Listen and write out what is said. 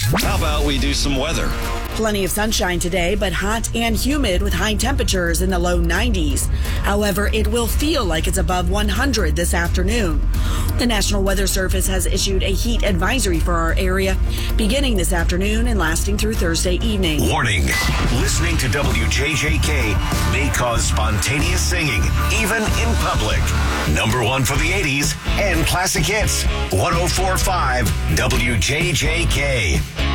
How about we do some weather? Plenty of sunshine today, but hot and humid with high temperatures in the low 90s. However, it will feel like it's above 100 this afternoon. The National Weather Service has issued a heat advisory for our area beginning this afternoon and lasting through Thursday evening. Warning, listening to WJJK may cause spontaneous singing, even in public. Number one for the 80s and classic hits, 104.5 WJJK.